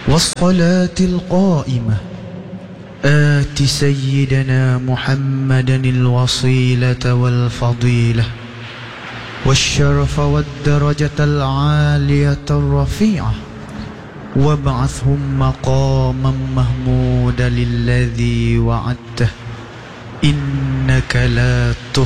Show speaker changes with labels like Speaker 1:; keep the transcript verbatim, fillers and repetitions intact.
Speaker 1: والصلاة القائمة آت سيدنا محمدا الوصيلة والفضيلة والشرف والدرجة العالية الرفيعة وابعثهم مقاما محمودا الذي وعدته إنك لا تخلف